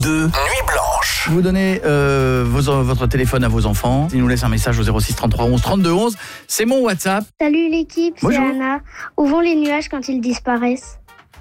de Nuit Blanche. Vous donnez votre téléphone à vos enfants. Ils nous laissent un message au 06 33 11 32 11. C'est mon WhatsApp. Salut l'équipe, c'est Bonjour. Anna. Où vont les nuages quand ils disparaissent?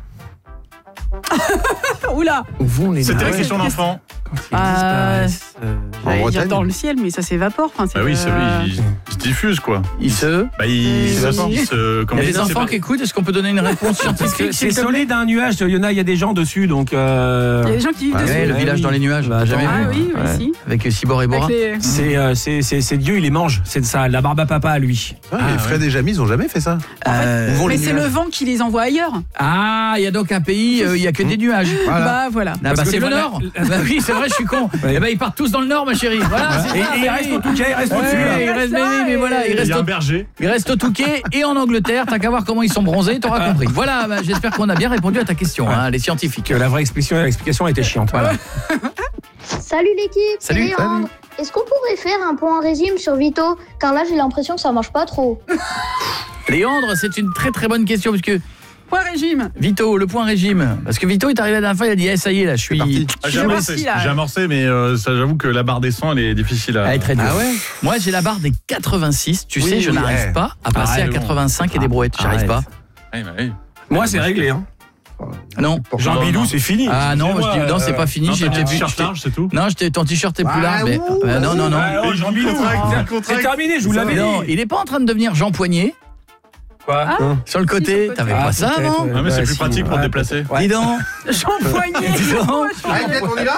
Oula. Où vont les C'était la nuages question d'enfant. J'allais dire dans le ciel, mais ça s'évapore. Enfin, Bah oui, c'est vrai, il se diffuse quoi. Ils se... Bah il se Il comment y a des dire, c'est enfants pas- qui écoutent. Est-ce qu'on peut donner une réponse scientifique C'est solide un nuage, il y a des gens dessus donc Il y a des gens qui vivent dessus. Ouais, le village dans les nuages. Bah, Jamais Ah vu. oui, oui, si. Avec Cibor et Bora. Avec les- c'est Dieu, il les mange, c'est ça, la barbe à papa à lui. Les Fred et Jamy, ils ont jamais fait ça. Euh, Où vont Mais les c'est le nuages vent qui les envoie ailleurs. Ah, il y a donc un pays, il y a que des nuages. Bah voilà. Ah, bah, que c'est le voilà, Nord. Bah oui, c'est vrai, je suis con. Ouais. Eh ben, ils partent tous dans le Nord, ma chérie. Voilà, c'est Et ça, il bah reste oui. au Touquet, il reste au-dessus. Ouais, il là. reste, mais voilà, il Il reste y a un au, berger. il reste au Touquet et en Angleterre. T'as qu'à voir comment ils sont bronzés, t'auras compris. Voilà, bah, j'espère qu'on a bien répondu à ta question, hein, les scientifiques. Que la vraie explication était chiante. Voilà. Salut l'équipe, c'est Salut. Léandre. Est-ce qu'on pourrait faire un point régime sur Vito? Car là j'ai l'impression que ça marche pas trop. Léandre, c'est une très très bonne question parce que Point régime. Vito, le point régime. Parce que Vito est arrivé la dernière fois, il a dit ça y est, là, je suis parti. J'ai Je amorcé, suis là. j'ai amorcé, mais ça j'avoue que la barre des 100 elle est difficile à. Elle est très dure. Ah ouais. Moi, j'ai la barre des 86. Tu sais, je oui, n'arrive ouais. pas à passer à Arrête, 85 et des brouettes. J'arrive pas. Ouais, bah oui. Moi c'est réglé. Hein. Non. Jean Non, Bidou non. c'est fini. Ah non, moi, je dis non, c'est pas fini. Non, J'ai t'as un vu. t-shirt large, c'est tout. Non, ton t-shirt est plus large, mais non, non, non. Oh, Jean Bidou, c'est terminé, je vous l'avais dit. Non, il est pas en train de devenir Jean Poignet Quoi sur le côté. sur le côté. T'avais pas ça avant? Ouais, mais c'est plus pratique pour te déplacer. Dis donc. Jean Poignet. Dis donc. Allez, on y va.